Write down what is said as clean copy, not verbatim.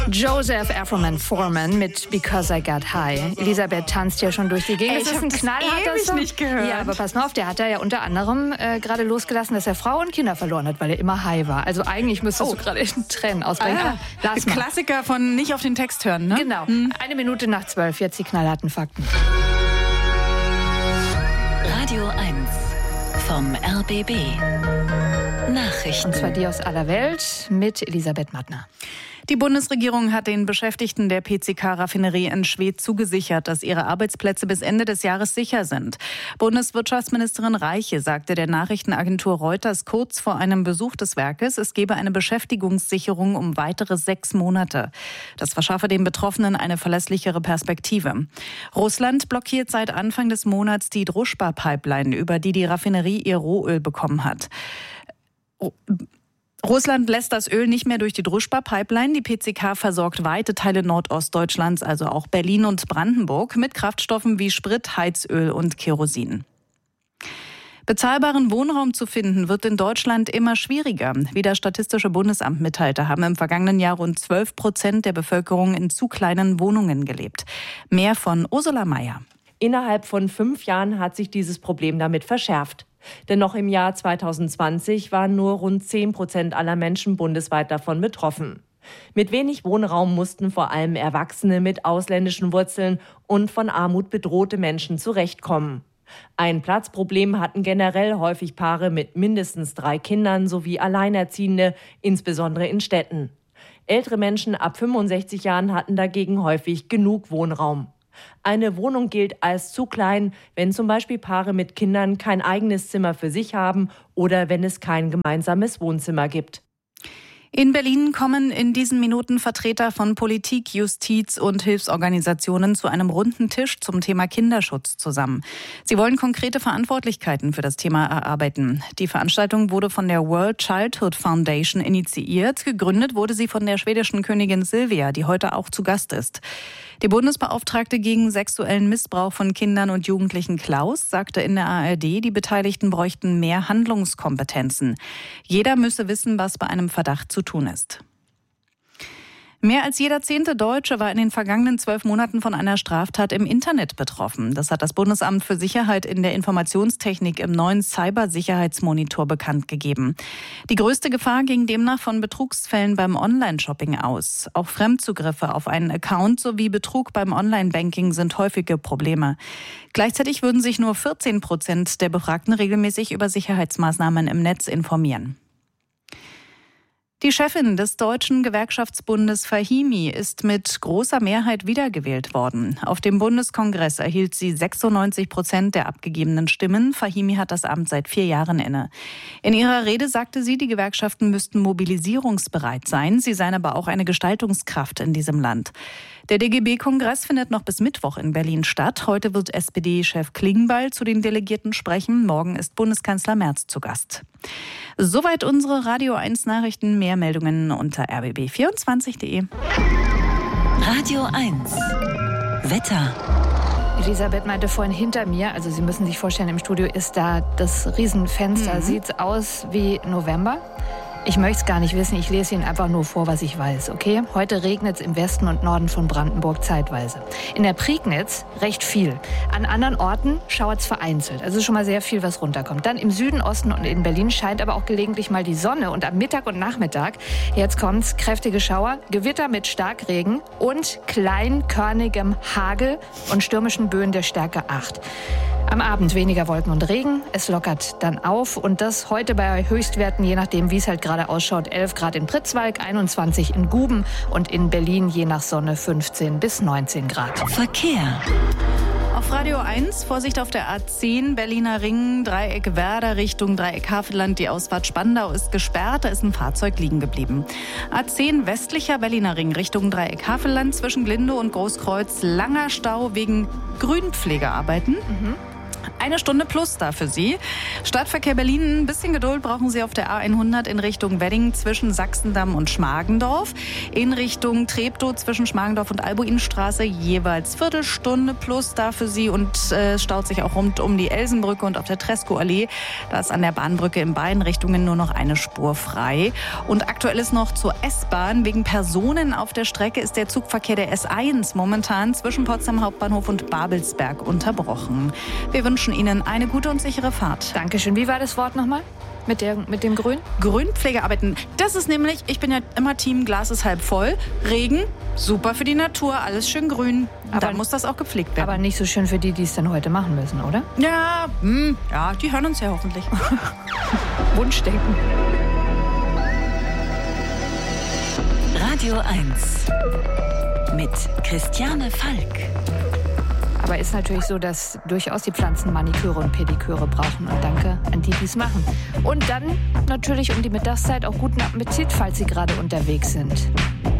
Joseph Afroman Foreman mit Because I Got High. Elisabeth tanzt ja schon durch die Gegend. Das ist ein knallharter Song. Nicht gehört. Ja, aber pass mal auf, der hat da ja unter anderem gerade losgelassen, dass er Frau und Kinder verloren hat, weil er immer high war. Also eigentlich müsstest du gerade in Tränen ausbrechen. Lass mal. Klassiker von nicht auf den Text hören, ne? Genau. 1:01, jetzt die knallharten Fakten. Radio 1 vom RBB. Nachrichten. Und zwar die aus aller Welt mit Elisabeth Mattner. Die Bundesregierung hat den Beschäftigten der PCK-Raffinerie in Schwedt zugesichert, dass ihre Arbeitsplätze bis Ende des Jahres sicher sind. Bundeswirtschaftsministerin Reiche sagte der Nachrichtenagentur Reuters kurz vor einem Besuch des Werkes, es gebe eine Beschäftigungssicherung um weitere 6 Monate. Das verschaffe den Betroffenen eine verlässlichere Perspektive. Russland blockiert seit Anfang des Monats die Druschba-Pipeline, über die die Raffinerie ihr Rohöl bekommen hat. Russland lässt das Öl nicht mehr durch die Druschba-Pipeline. Die PCK versorgt weite Teile Nordostdeutschlands, also auch Berlin und Brandenburg, mit Kraftstoffen wie Sprit, Heizöl und Kerosin. Bezahlbaren Wohnraum zu finden, wird in Deutschland immer schwieriger. Wie das Statistische Bundesamt mitteilte, haben im vergangenen Jahr rund 12% der Bevölkerung in zu kleinen Wohnungen gelebt. Mehr von Ursula Mayer. Innerhalb von 5 Jahren hat sich dieses Problem damit verschärft. Denn noch im Jahr 2020 waren nur rund 10% aller Menschen bundesweit davon betroffen. Mit wenig Wohnraum mussten vor allem Erwachsene mit ausländischen Wurzeln und von Armut bedrohte Menschen zurechtkommen. Ein Platzproblem hatten generell häufig Paare mit mindestens 3 Kindern sowie Alleinerziehende, insbesondere in Städten. Ältere Menschen ab 65 Jahren hatten dagegen häufig genug Wohnraum. Eine Wohnung gilt als zu klein, wenn zum Beispiel Paare mit Kindern kein eigenes Zimmer für sich haben oder wenn es kein gemeinsames Wohnzimmer gibt. In Berlin kommen in diesen Minuten Vertreter von Politik, Justiz und Hilfsorganisationen zu einem runden Tisch zum Thema Kinderschutz zusammen. Sie wollen konkrete Verantwortlichkeiten für das Thema erarbeiten. Die Veranstaltung wurde von der World Childhood Foundation initiiert. Gegründet wurde sie von der schwedischen Königin Silvia, die heute auch zu Gast ist. Die Bundesbeauftragte gegen sexuellen Missbrauch von Kindern und Jugendlichen Klaus sagte in der ARD, die Beteiligten bräuchten mehr Handlungskompetenzen. Jeder müsse wissen, was bei einem Verdacht zu tun ist. Mehr als jeder 10. Deutsche war in den vergangenen 12 Monaten von einer Straftat im Internet betroffen. Das hat das Bundesamt für Sicherheit in der Informationstechnik im neuen Cybersicherheitsmonitor bekannt gegeben. Die größte Gefahr ging demnach von Betrugsfällen beim Online-Shopping aus. Auch Fremdzugriffe auf einen Account sowie Betrug beim Online-Banking sind häufige Probleme. Gleichzeitig würden sich nur 14% der Befragten regelmäßig über Sicherheitsmaßnahmen im Netz informieren. Die Chefin des Deutschen Gewerkschaftsbundes Fahimi ist mit großer Mehrheit wiedergewählt worden. Auf dem Bundeskongress erhielt sie 96% der abgegebenen Stimmen. Fahimi hat das Amt seit 4 Jahren inne. In ihrer Rede sagte sie, die Gewerkschaften müssten mobilisierungsbereit sein. Sie seien aber auch eine Gestaltungskraft in diesem Land. Der DGB-Kongress findet noch bis Mittwoch in Berlin statt. Heute wird SPD-Chef Klingbeil zu den Delegierten sprechen. Morgen ist Bundeskanzler Merz zu Gast. Soweit unsere Radio 1 Nachrichten. Mehr Meldungen unter rbb24.de. Radio 1 Wetter. Elisabeth meinte vorhin hinter mir, also Sie müssen sich vorstellen, im Studio ist da das Riesenfenster. Sieht's aus wie November? Ich möchte es gar nicht wissen, ich lese Ihnen einfach nur vor, was ich weiß, okay? Heute regnet es im Westen und Norden von Brandenburg zeitweise. In der Prignitz recht viel. An anderen Orten schauert es vereinzelt. Also schon mal sehr viel, was runterkommt. Dann im Süden, Osten und in Berlin scheint aber auch gelegentlich mal die Sonne. Und am Mittag und Nachmittag, jetzt kommt's, kräftige Schauer, Gewitter mit Starkregen und kleinkörnigem Hagel und stürmischen Böen der Stärke 8. Am Abend weniger Wolken und Regen. Es lockert dann auf. Und das heute bei Höchstwerten, je nachdem, wie es halt gerade ausschaut, 11 Grad in Pritzwalk, 21 in Guben und in Berlin je nach Sonne 15 bis 19 Grad. Verkehr. Auf Radio 1, Vorsicht auf der A10, Berliner Ring, Dreieck Werder Richtung Dreieck Havelland. Die Ausfahrt Spandau ist gesperrt, da ist ein Fahrzeug liegen geblieben. A10 westlicher Berliner Ring Richtung Dreieck Havelland zwischen Glindow und Großkreuz. Langer Stau wegen Grünpflegearbeiten. 1 Stunde plus da für Sie. Stadtverkehr Berlin, ein bisschen Geduld brauchen Sie auf der A100 in Richtung Wedding zwischen Sachsendamm und Schmargendorf. In Richtung Treptow zwischen Schmargendorf und Albuinstraße jeweils Viertelstunde plus da für Sie. Und staut sich auch rund um die Elsenbrücke und auf der Tresco-Allee. Da ist an der Bahnbrücke in beiden Richtungen nur noch eine Spur frei. Und aktuell ist noch zur S-Bahn. Wegen Personen auf der Strecke ist der Zugverkehr der S1 momentan zwischen Potsdam Hauptbahnhof und Babelsberg unterbrochen. Wir wünschen Ihnen eine gute und sichere Fahrt. Dankeschön. Wie war das Wort nochmal? Mit dem Grün? Grünpflegearbeiten. Das ist nämlich, ich bin ja immer Team Glas ist halb voll. Regen, super für die Natur, alles schön grün. Dann muss das auch gepflegt werden. Aber nicht so schön für die, die es dann heute machen müssen, oder? Ja, die hören uns ja hoffentlich. Wunschdenken. Radio 1 mit Christiane Falk. Aber ist natürlich so, dass durchaus die Pflanzen Maniküre und Pediküre brauchen. Und danke an die, die es machen. Und dann natürlich um die Mittagszeit auch guten Appetit, falls Sie gerade unterwegs sind.